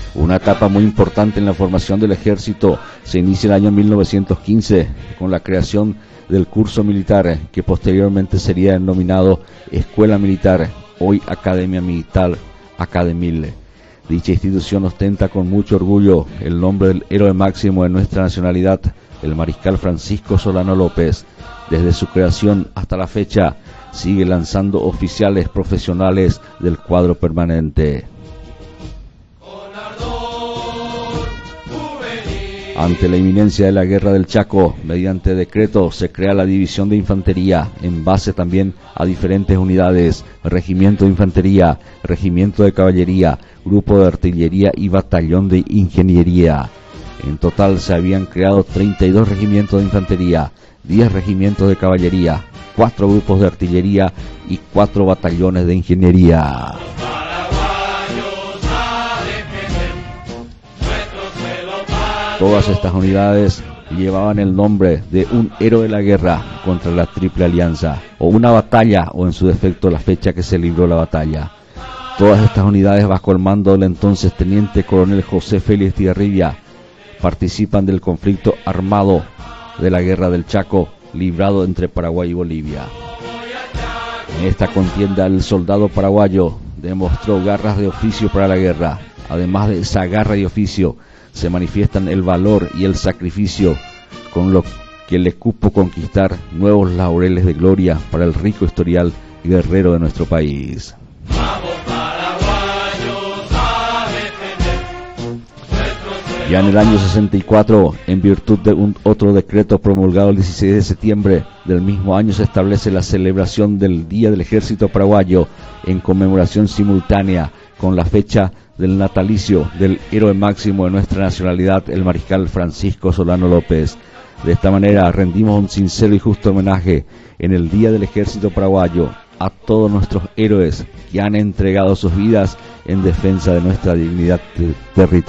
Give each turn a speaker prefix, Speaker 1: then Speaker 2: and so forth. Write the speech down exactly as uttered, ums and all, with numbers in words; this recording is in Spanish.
Speaker 1: Una etapa muy importante en la formación del ejército se inicia en el año mil novecientos quince con la creación del curso militar, que posteriormente sería denominado Escuela Militar, hoy Academia Militar Academil. Dicha institución ostenta con mucho orgullo el nombre del héroe máximo de nuestra nacionalidad, el mariscal Francisco Solano López. Desde su creación hasta la fecha, sigue lanzando oficiales profesionales del cuadro permanente. Ante la inminencia de la guerra del Chaco, mediante decreto se crea la división de infantería, en base también a diferentes unidades: regimiento de infantería, regimiento de caballería, grupo de artillería y batallón de ingeniería. En total se habían creado treinta y dos regimientos de infantería, diez regimientos de caballería, cuatro grupos de artillería y cuatro batallones de ingeniería. Todas estas unidades llevaban el nombre de un héroe de la guerra contra la Triple Alianza, o una batalla, o en su defecto la fecha que se libró la batalla. Todas estas unidades, bajo el mando del entonces teniente coronel José Félix Tiarribia, participan del conflicto armado de la guerra del Chaco, librado entre Paraguay y Bolivia. En esta contienda el soldado paraguayo demostró garras de oficio para la guerra. Además de esa garra y oficio, se manifiestan el valor y el sacrificio con lo que le cupo conquistar nuevos laureles de gloria para el rico historial guerrero de nuestro país. Ya en el año sesenta y cuatro, en virtud de un otro decreto promulgado el dieciséis de septiembre del mismo año, se establece la celebración del Día del Ejército Paraguayo en conmemoración simultánea con la fecha del natalicio del héroe máximo de nuestra nacionalidad, el mariscal Francisco Solano López. De esta manera rendimos un sincero y justo homenaje en el Día del Ejército Paraguayo a todos nuestros héroes que han entregado sus vidas en defensa de nuestra dignidad territorial.